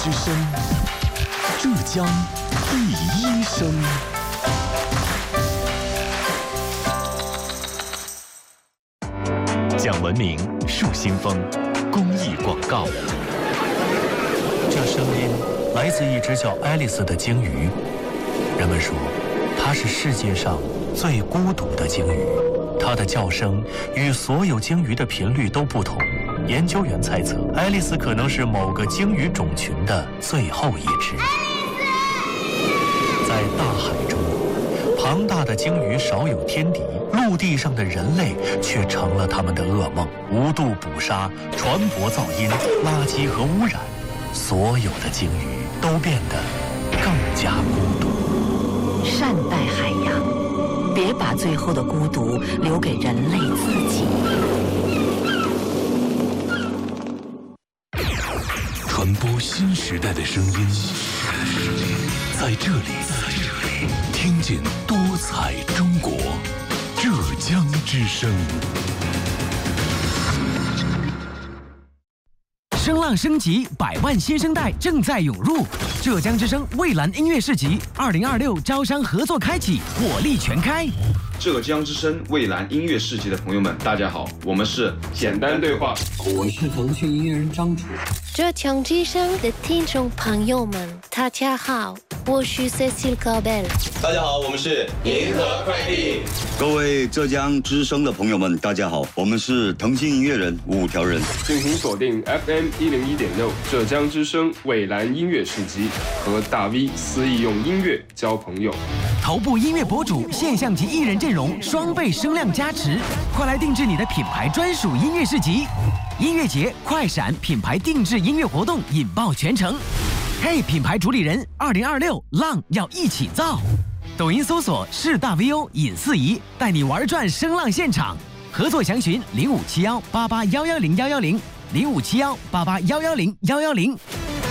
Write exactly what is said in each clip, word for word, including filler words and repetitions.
之声，浙江第一声。讲文明树新风，公益广告。 这声音来自一只叫爱丽丝的鲸鱼。人们说，它是世界上最孤独的鲸鱼。它的叫声与所有鲸鱼的频率都不同。研究员猜测，爱丽丝可能是某个鲸鱼种群的最后一只。在大海中，庞大的鲸鱼少有天敌，陆地上的人类却成了他们的噩梦。无度捕杀、船舶噪音、垃圾和污染，所有的鲸鱼都变得更加孤独。 善待海洋，别把最后的孤独留给人类自己。 传播新时代的声音，在这里，听见多彩中国，浙江之声。 声浪升级，百万新生代正在涌入。浙江之声蔚蓝音乐市集二零二六招商合作开启，火力全开。 浙江之声蔚蓝音乐市集的朋友们，大家好，我们是简单对话， 我是腾讯音乐人张楚。 浙江之声的听众朋友们，大家好，我是 Cecile Cabel。 大家好，我们是银河快递。 各位浙江之声的朋友们，大家好，我们是腾讯音乐人五条人。 敬请锁定 F M 一零一点六浙江之声蔚蓝音乐市集，和大 V 肆意用音乐交朋友。 头部音乐博主、现象级艺人阵容双倍声量加持，快来定制你的品牌专属音乐市集。音乐节快闪品牌定制音乐活动引爆全城。嘿，品牌主理人，二零二六浪要一起造。抖音搜索是大 V O 尹四仪，带你玩转声浪现场。合作详询零五七幺八八幺幺零幺幺零零五七幺八八幺幺零幺幺零。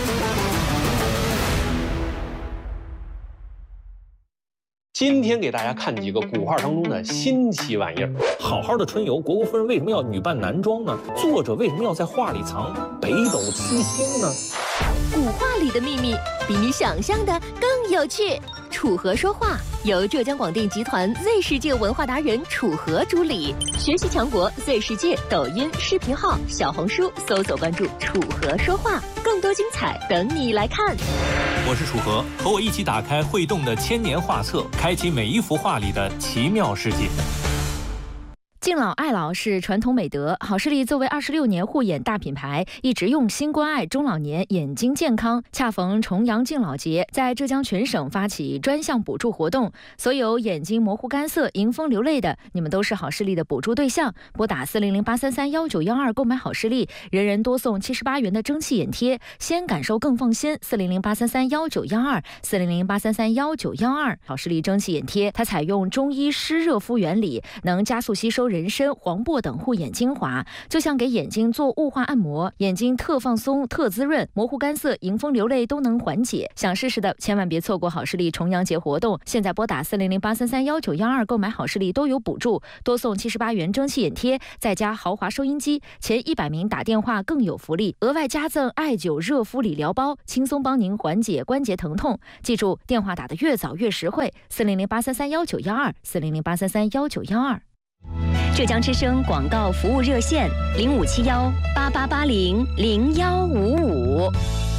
今天给大家看几个古画当中的新奇玩意儿。好好的春游，虢国夫人为什么要女扮男装呢？作者为什么要在画里藏北斗七星呢？ 古画里的秘密比你想象的更有趣。楚河说话由浙江广电集团 Z 世界文化达人楚河主理，学习强国 Z 世界抖音视频号、小红书搜索关注楚河说话，更多精彩等你来看。 我是楚河，和我一起打开会动的千年画册，开启每一幅画里的奇妙世界。 敬老爱老是传统美德，好视力作为二十六年护眼大品牌，一直用心关爱中老年眼睛健康。恰逢重阳敬老节，在浙江全省发起专项补助活动，所有眼睛模糊干涩、迎风流泪的，你们都是好视力的补助对象。拨打四零零八三三幺九幺二购买好视力，人人多送七十八元的蒸汽眼贴，先感受更放心。四零零八三三幺九幺二四零零八三三幺九幺二好视力蒸汽眼贴，它采用中医湿热敷原理，能加速吸收人参、黄柏等护眼精华，就像给眼睛做雾化按摩，眼睛特放松、特滋润，模糊干涩、迎风流泪都能缓解。想试试的千万别错过好视力重阳节活动，现在拨打四零零八三三幺九幺二购买好视力都有补助，多送七十八元蒸汽眼贴，再加豪华收音机，前一百名打电话更有福利，额外加赠艾灸热敷理疗包，轻松帮您缓解关节疼痛。记住，电话打得越早越实惠，四零零八三三幺九幺二四零零八三三幺九幺二。 浙江之声广告服务热线零五七幺八八八零零幺五五。